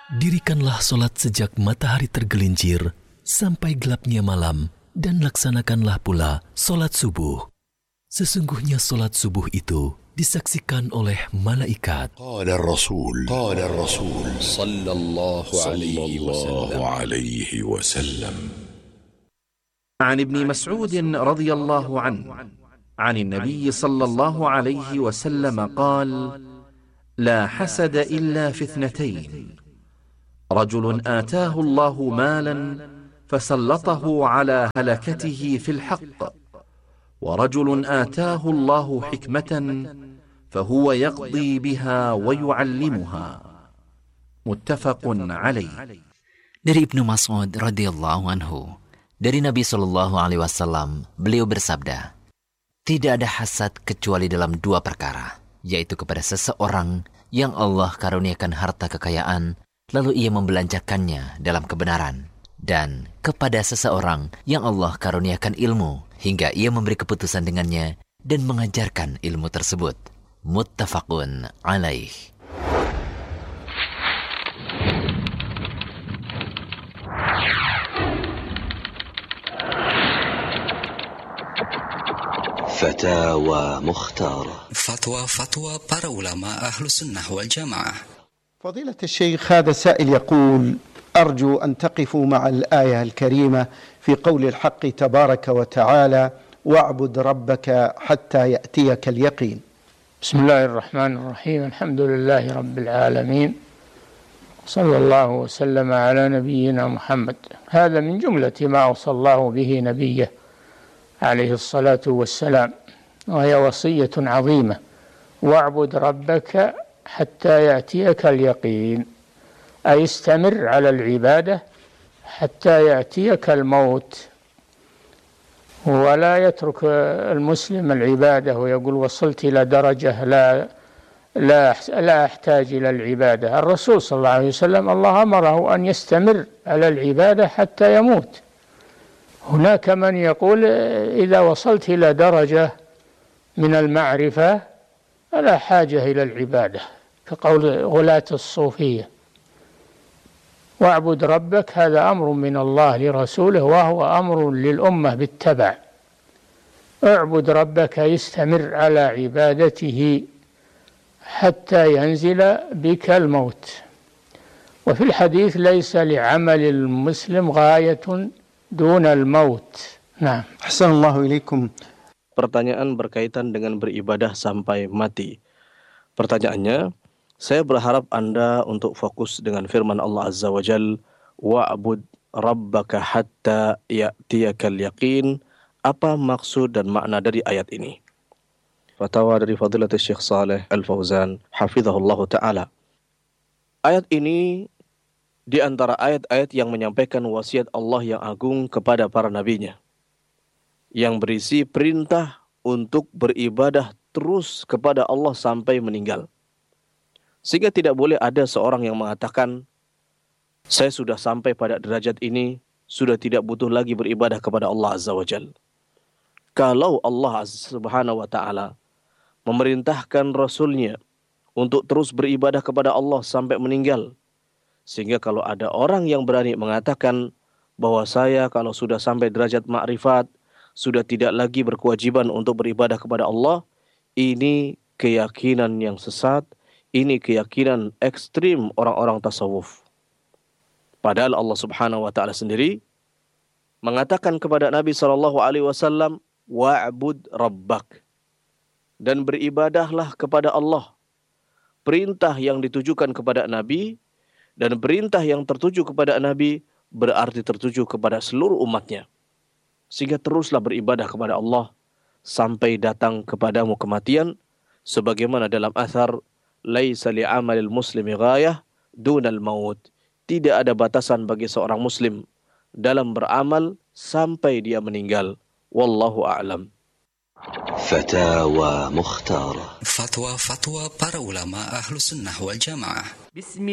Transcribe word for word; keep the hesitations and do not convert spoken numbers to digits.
Dirikanlah solat sejak matahari tergelincir sampai gelapnya malam, dan laksanakanlah pula solat subuh. Sesungguhnya solat subuh itu disaksikan oleh malaikat. Qala ar-rasul, qala ar-rasul sallallahu alaihi wasallam. عن ابن مسعود رضي الله عنه عن النبي صلى الله عليه وسلم قال: لا حسد إلا في اثنتين، رجل آتاه الله مالا فسلطه على هلكته في الحق، ورجل آتاه الله حكمة فهو يقضي بها ويعلمها. متفق عليه. Dari Ibnu Mas'ud radhiyallahu anhu, dari Nabi Shallallahu alaihi wasallam, beliau bersabda, tidak ada hasad kecuali dalam dua perkara, yaitu kepada seseorang yang Allah karuniakan harta kekayaan, lalu ia membelanjakannya dalam kebenaran, dan kepada seseorang yang Allah karuniakan ilmu, hingga ia memberi keputusan dengannya dan mengajarkan ilmu tersebut. Muttafaqun alaih. Fatawa Mukhtarah. Fatwa-fatwa para ulama Ahlus Sunnah wal Jamaah. فضيلة الشيخ، هذا سائل يقول: أرجو أن تقفوا مع الآية الكريمة في قول الحق تبارك وتعالى: واعبد ربك حتى يأتيك اليقين. بسم الله الرحمن الرحيم. الحمد لله رب العالمين، صلى الله وسلم على نبينا محمد. هذا من جملة ما أوصى الله به نبيه عليه الصلاة والسلام، وهي وصية عظيمة: واعبد ربك حتى يأتيك اليقين، أي استمر على العبادة حتى يأتيك الموت، ولا يترك المسلم العبادة ويقول وصلت إلى درجة لا لا لا أحتاج إلى العبادة. الرسول صلى الله عليه وسلم الله أمره أن يستمر على العبادة حتى يموت. هناك من يقول إذا وصلت إلى درجة من المعرفة فلا حاجة إلى العبادة، كقول غلاة الصوفية. واعبد ربك هذا أمر من الله لرسوله، وهو أمر للأمة بالتبع. اعبد ربك يستمر على عبادته حتى ينزل بك الموت. وفي الحديث ليس لعمل المسلم غاية دون الموت. Nah. Ahsanallahu ilaikum. Pertanyaan berkaitan dengan beribadah sampai mati. Pertanyaannya, saya berharap Anda untuk fokus dengan firman Allah Azza wa Jal, wa'bud rabbaka hatta ya'tiyakal yaqin. Apa maksud dan makna dari ayat ini? Fatwa dari Fadilatul Syekh Saleh Al-Fauzan hafizahullah ta'ala. Ayat ini di antara ayat-ayat yang menyampaikan wasiat Allah yang agung kepada para nabinya, yang berisi perintah untuk beribadah terus kepada Allah sampai meninggal. Sehingga tidak boleh ada seorang yang mengatakan, saya sudah sampai pada derajat ini, sudah tidak butuh lagi beribadah kepada Allah Azza wa Jal. Kalau Allah Subhanahu wa ta'ala memerintahkan Rasulnya untuk terus beribadah kepada Allah sampai meninggal, sehingga kalau ada orang yang berani mengatakan bahwa saya kalau sudah sampai derajat ma'rifat, sudah tidak lagi berkewajiban untuk beribadah kepada Allah, ini keyakinan yang sesat, ini keyakinan ekstrim orang-orang tasawuf. Padahal Allah Subhanahu wa ta'ala sendiri mengatakan kepada Nabi shallallahu alaihi wasallam, wa'bud rabbak, dan beribadahlah kepada Allah. Perintah yang ditujukan kepada Nabi dan perintah yang tertuju kepada Nabi berarti tertuju kepada seluruh umatnya. Sehingga teruslah beribadah kepada Allah sampai datang kepadamu kematian, sebagaimana dalam athar, laisa li'amalil muslimi ghayah dunal maut. Tidak ada batasan bagi seorang muslim dalam beramal sampai dia meninggal. Wallahu a'lam. Fatawa Mukhtarah. Fatwa-fatwa para ulama Ahlus Sunnah wal Jamaah.